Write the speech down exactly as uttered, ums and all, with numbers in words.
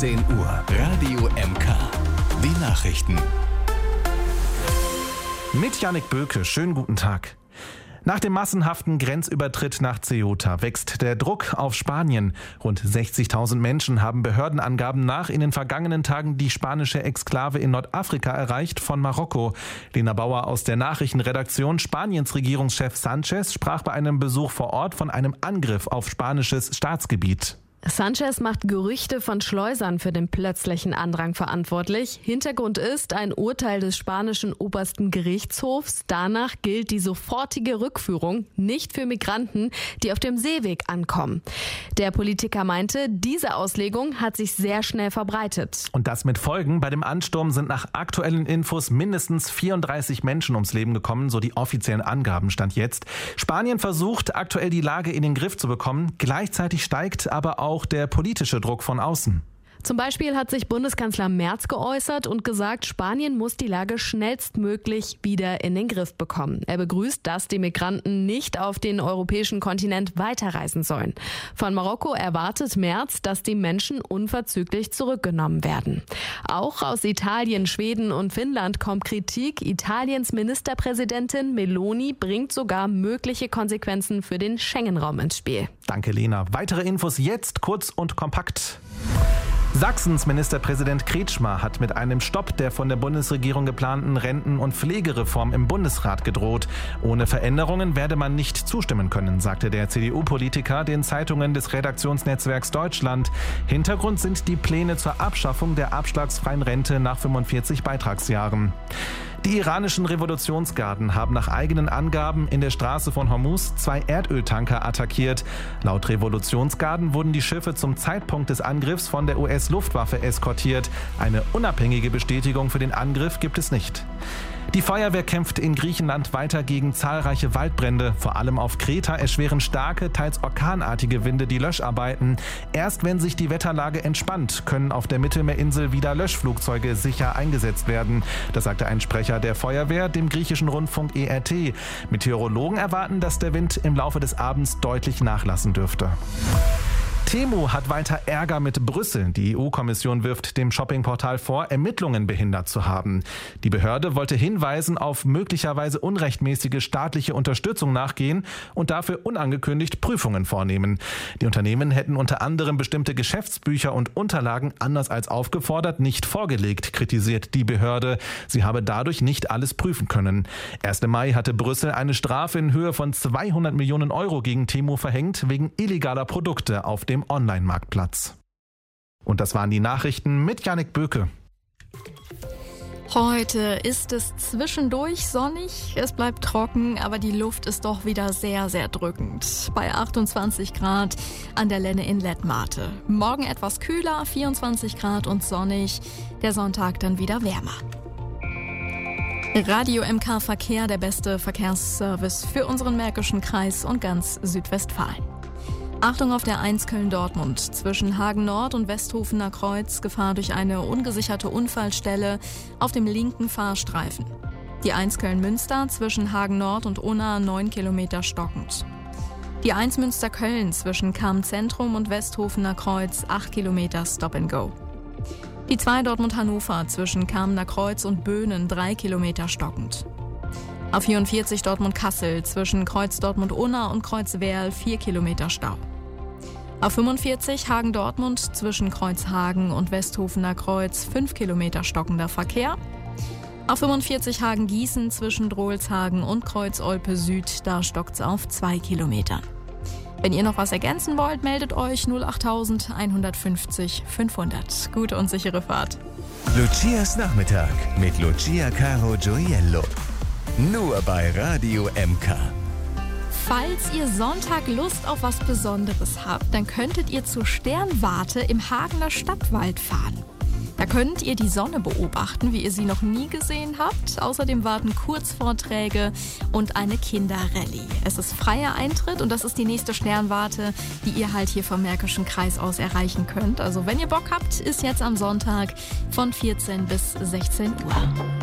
zehn Uhr, Radio M K. Die Nachrichten. Mit Jannik Böke, schönen guten Tag. Nach dem massenhaften Grenzübertritt nach Ceuta wächst der Druck auf Spanien. Rund sechzigtausend Menschen haben Behördenangaben nach in den vergangenen Tagen die spanische Exklave in Nordafrika erreicht von Marokko. Lena Bauer aus der Nachrichtenredaktion. Spaniens Regierungschef Sánchez sprach bei einem Besuch vor Ort von einem Angriff auf spanisches Staatsgebiet. Sánchez macht Gerüchte von Schleusern für den plötzlichen Andrang verantwortlich. Hintergrund ist ein Urteil des spanischen obersten Gerichtshofs. Danach gilt die sofortige Rückführung nicht für Migranten, die auf dem Seeweg ankommen. Der Politiker meinte, diese Auslegung hat sich sehr schnell verbreitet. Und das mit Folgen. Bei dem Ansturm sind nach aktuellen Infos mindestens vierunddreißig Menschen ums Leben gekommen, so die offiziellen Angaben stand jetzt. Spanien versucht aktuell die Lage in den Griff zu bekommen. Gleichzeitig steigt aber auch auch der politische Druck von außen. Zum Beispiel hat sich Bundeskanzler Merz geäußert und gesagt, Spanien muss die Lage schnellstmöglich wieder in den Griff bekommen. Er begrüßt, dass die Migranten nicht auf den europäischen Kontinent weiterreisen sollen. Von Marokko erwartet Merz, dass die Menschen unverzüglich zurückgenommen werden. Auch aus Italien, Schweden und Finnland kommt Kritik. Italiens Ministerpräsidentin Meloni bringt sogar mögliche Konsequenzen für den Schengen-Raum ins Spiel. Danke, Lena. Weitere Infos jetzt kurz und kompakt. Sachsens Ministerpräsident Kretschmer hat mit einem Stopp der von der Bundesregierung geplanten Renten- und Pflegereform im Bundesrat gedroht. Ohne Veränderungen werde man nicht zustimmen können, sagte der C D U-Politiker den Zeitungen des Redaktionsnetzwerks Deutschland. Hintergrund sind die Pläne zur Abschaffung der abschlagsfreien Rente nach fünfundvierzig Beitragsjahren. Die iranischen Revolutionsgarden haben nach eigenen Angaben in der Straße von Hormuz zwei Erdöltanker attackiert. Laut Revolutionsgarden wurden die Schiffe zum Zeitpunkt des Angriffs von der U S-Luftwaffe eskortiert. Eine unabhängige Bestätigung für den Angriff gibt es nicht. Die Feuerwehr kämpft in Griechenland weiter gegen zahlreiche Waldbrände. Vor allem auf Kreta erschweren starke, teils orkanartige Winde die Löscharbeiten. Erst wenn sich die Wetterlage entspannt, können auf der Mittelmeerinsel wieder Löschflugzeuge sicher eingesetzt werden. Das sagte ein Sprecher der Feuerwehr dem griechischen Rundfunk E R T. Meteorologen erwarten, dass der Wind im Laufe des Abends deutlich nachlassen dürfte. Temu hat weiter Ärger mit Brüssel. Die E U-Kommission wirft dem Shoppingportal vor, Ermittlungen behindert zu haben. Die Behörde wollte Hinweisen auf möglicherweise unrechtmäßige staatliche Unterstützung nachgehen und dafür unangekündigt Prüfungen vornehmen. Die Unternehmen hätten unter anderem bestimmte Geschäftsbücher und Unterlagen anders als aufgefordert nicht vorgelegt, kritisiert die Behörde. Sie habe dadurch nicht alles prüfen können. Erst im Mai hatte Brüssel eine Strafe in Höhe von zweihundert Millionen Euro gegen Temu verhängt, wegen illegaler Produkte auf dem Online-Marktplatz. Und das waren die Nachrichten mit Jannik Böke. Heute ist es zwischendurch sonnig, es bleibt trocken, aber die Luft ist doch wieder sehr, sehr drückend. Bei achtundzwanzig Grad an der Lenne in Lettmate. Morgen etwas kühler, vierundzwanzig Grad und sonnig. Der Sonntag dann wieder wärmer. Radio M K Verkehr, der beste Verkehrsservice für unseren Märkischen Kreis und ganz Südwestfalen. Achtung auf der eins Köln-Dortmund. Zwischen Hagen Nord und Westhofener Kreuz Gefahr durch eine ungesicherte Unfallstelle auf dem linken Fahrstreifen. Die eins Köln-Münster zwischen Hagen Nord und Unna neun Kilometer stockend. Die eins Münster-Köln zwischen Cham-Zentrum und Westhofener Kreuz acht Kilometer Stop and Go. Die zwei Dortmund-Hannover zwischen Kamener Kreuz und Böhnen drei Kilometer stockend. A vierundvierzig Dortmund-Kassel zwischen Kreuz Dortmund-Unna und Kreuz Werl vier Kilometer Stau. A fünfundvierzig Hagen-Dortmund zwischen Kreuz Hagen und Westhofener Kreuz fünf Kilometer stockender Verkehr. A fünfundvierzig Hagen-Gießen zwischen Drohlshagen und Kreuz Olpe Süd, da stockt's auf zwei Kilometern. Wenn ihr noch was ergänzen wollt, meldet euch null acht hundertfünfzig fünfhundert. Gute und sichere Fahrt. Lucias Nachmittag mit Lucia Caro Gioiello. Nur bei Radio M K. Falls ihr Sonntag Lust auf was Besonderes habt, dann könntet ihr zur Sternwarte im Hagener Stadtwald fahren. Da könnt ihr die Sonne beobachten, wie ihr sie noch nie gesehen habt. Außerdem warten Kurzvorträge und eine Kinderrallye. Es ist freier Eintritt und das ist die nächste Sternwarte, die ihr halt hier vom Märkischen Kreis aus erreichen könnt. Also wenn ihr Bock habt, ist jetzt am Sonntag von vierzehn bis sechzehn Uhr.